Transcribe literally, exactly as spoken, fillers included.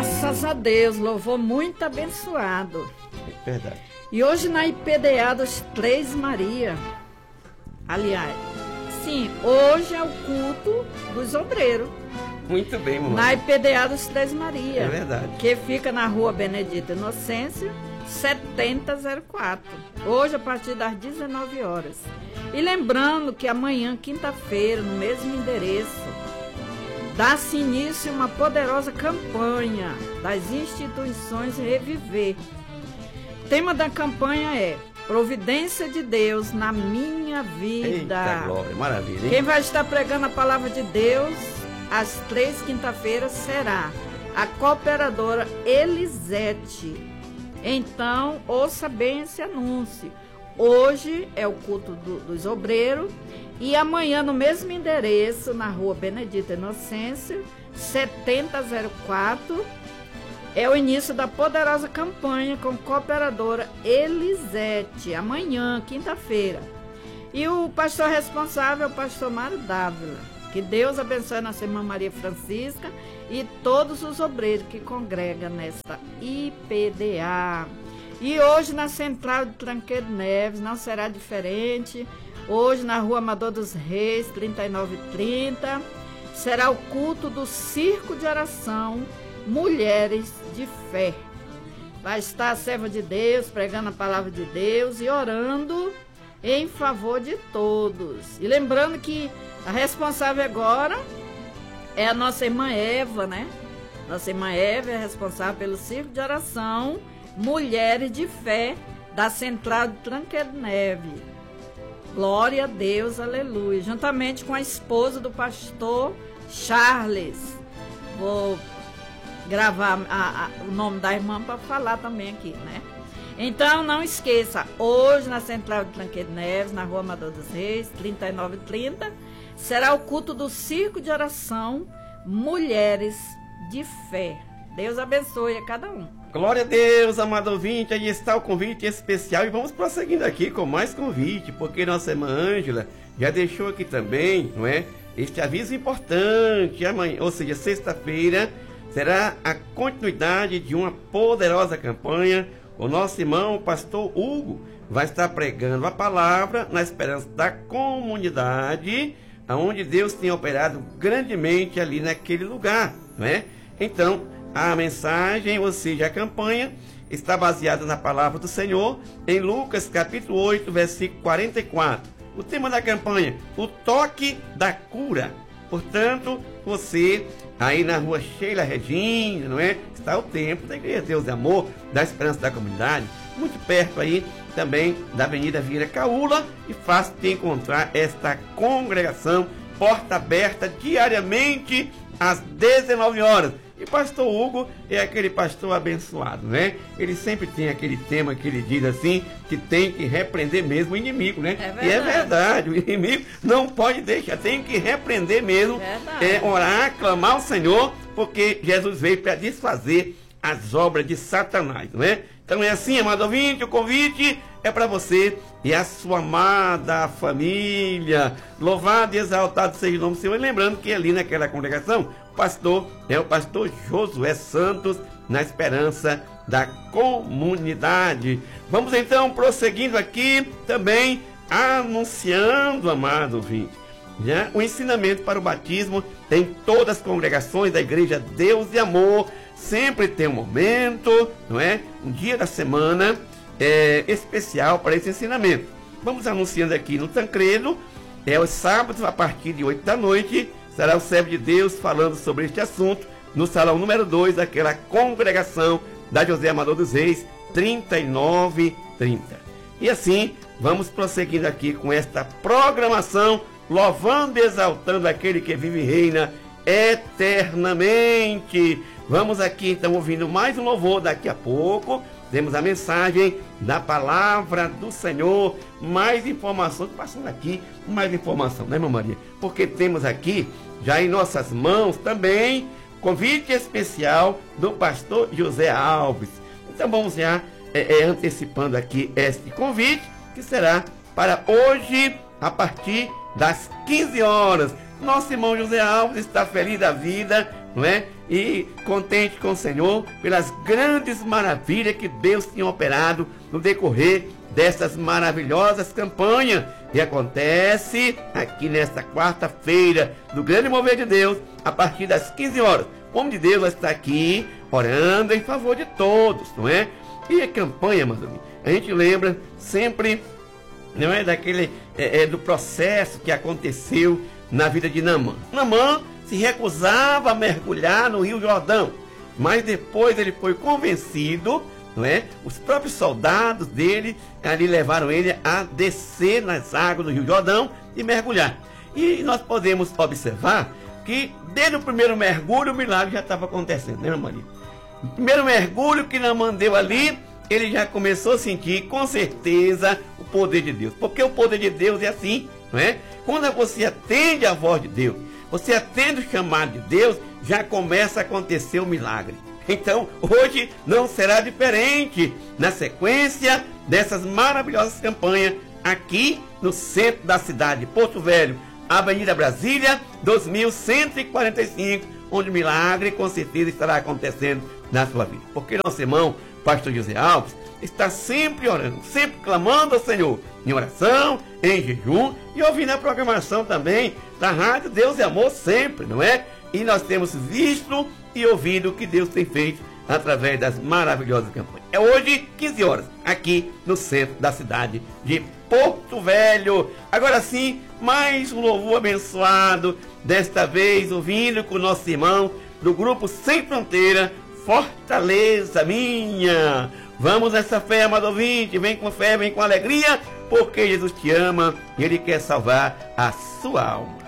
Graças a Deus, louvor muito abençoado. É verdade. E hoje na I P D A dos Três Maria, aliás, sim, hoje é o culto dos obreiros. Muito bem, mamãe. Na I P D A dos Três Maria. É verdade. Que fica na rua Benedito Inocêncio, setenta zero quatro. Hoje a partir das dezenove horas. E lembrando que amanhã, quinta-feira, no mesmo endereço, dá-se início uma poderosa campanha das instituições Reviver. O tema da campanha é Providência de Deus na minha vida. Eita glória, maravilha, hein? Quem vai estar pregando a palavra de Deus às três quinta-feiras será a cooperadora Elisete. Então, ouça bem esse anúncio. Hoje é o culto do, dos obreiros e amanhã no mesmo endereço, na rua Benedito Inocêncio, setenta zero quatro, é o início da poderosa campanha com cooperadora Elisete, amanhã, quinta-feira. E o pastor responsável é o pastor Mário Dávila. Que Deus abençoe a nossa irmã Maria Francisca e todos os obreiros que congregam nesta I P D A. E hoje na Central de Tranqueiro Neves não será diferente. Hoje na Rua Amador dos Reis, trinta e nove trinta, será o culto do Circo de Oração Mulheres de Fé. Vai estar a serva de Deus pregando a palavra de Deus e orando em favor de todos. E lembrando que a responsável agora é a nossa irmã Eva, né? Nossa irmã Eva é responsável pelo Circo de Oração Mulheres de Fé da Central de Tranqueiro Neves. Glória a Deus, aleluia. Juntamente com a esposa do pastor Charles. Vou gravar a, a, o nome da irmã para falar também aqui, né? Então, não esqueça, hoje na Central de Tranqueiro Neves, na Rua Amador dos Reis, trinta e nove trinta, será o culto do Circo de Oração Mulheres de Fé. Deus abençoe a cada um. Glória a Deus, amado ouvinte, aí está o convite especial e vamos prosseguindo aqui com mais convite, porque nossa irmã Ângela já deixou aqui também, não é? Este aviso importante, amanhã, ou seja, sexta-feira, será a continuidade de uma poderosa campanha. O nosso irmão, o pastor Hugo, vai estar pregando a palavra na esperança da comunidade, onde Deus tem operado grandemente ali naquele lugar, não é? Então, a mensagem, ou seja, a campanha, está baseada na palavra do Senhor, em Lucas capítulo oito, versículo quarenta e quatro. O tema da campanha, o toque da cura. Portanto, você, aí na rua Sheila Regina, não é? Está o templo da Igreja Deus de Amor, da Esperança da Comunidade, muito perto aí também da Avenida Vieira Caúla, e fácil de encontrar esta congregação, porta aberta diariamente às dezenove horas. E pastor Hugo é aquele pastor abençoado, né? Ele sempre tem aquele tema que ele diz assim, que tem que repreender mesmo o inimigo, né? É e é verdade, o inimigo não pode deixar, tem que repreender mesmo, é, orar, clamar ao Senhor, porque Jesus veio para desfazer as obras de Satanás, não é? Então é assim, amado ouvinte, o convite é para você e a sua amada família. Louvado e exaltado seja o nome do Senhor. E lembrando que ali naquela congregação, o pastor é o pastor Josué Santos, na Esperança da Comunidade. Vamos então prosseguindo aqui também, anunciando, amado ouvinte, já, o ensinamento para o batismo em todas as congregações da Igreja Deus de Amor. Sempre tem um momento, não é? Um dia da semana é, especial para esse ensinamento. Vamos anunciando aqui no Tancredo, é os sábados a partir de oito da noite, será o servo de Deus falando sobre este assunto no salão número dois daquela congregação da José Amador dos Reis, trinta e nove trinta. E assim, vamos prosseguindo aqui com esta programação, louvando e exaltando aquele que vive e reina eternamente. Vamos aqui então ouvindo mais um louvor. Daqui a pouco temos a mensagem da palavra do Senhor. Mais informações, passando aqui mais informação, né, irmã Maria? Porque temos aqui já em nossas mãos também convite especial do pastor José Alves. Então vamos já é, é, antecipando aqui este convite, que será para hoje a partir das quinze horas. Nosso irmão José Alves está feliz da vida, não é? e contente com o Senhor pelas grandes maravilhas que Deus tinha operado no decorrer dessas maravilhosas campanhas. E acontece aqui nesta quarta-feira do grande mover de Deus, a partir das quinze horas. O homem de Deus vai estar aqui orando em favor de todos, não é? E a campanha, meus amigos, a gente lembra sempre, não é, daquele é, é, do processo que aconteceu na vida de Naamã. Naamã se recusava a mergulhar no Rio Jordão, mas depois ele foi convencido, não é? Os próprios soldados dele ali levaram ele a descer nas águas do Rio Jordão e mergulhar. E nós podemos observar que desde o primeiro mergulho o milagre já estava acontecendo, né, Maria? O primeiro mergulho que Naamã deu ali, ele já começou a sentir com certeza o poder de Deus, porque o poder de Deus é assim, não é? Quando você atende a voz de Deus, você atende o chamado de Deus, já começa a acontecer o milagre. Então, hoje não será diferente na sequência dessas maravilhosas campanhas aqui no centro da cidade de Porto Velho, Avenida Brasília, dois mil cento e quarenta e cinco, onde o milagre com certeza estará acontecendo na sua vida. Porque nosso irmão, pastor José Alves, está sempre orando, sempre clamando ao Senhor, em oração, em jejum, e ouvindo a programação também da Rádio Deus e Amor sempre, não é? E nós temos visto e ouvido o que Deus tem feito através das maravilhosas campanhas. É hoje, quinze horas, aqui no centro da cidade de Porto Velho. Agora sim, mais um louvor abençoado, desta vez ouvindo com o nosso irmão do grupo Sem Fronteira, Fortaleza Minha. Vamos nessa fé, amado ouvinte, vem com fé, vem com alegria, porque Jesus te ama e Ele quer salvar a sua alma.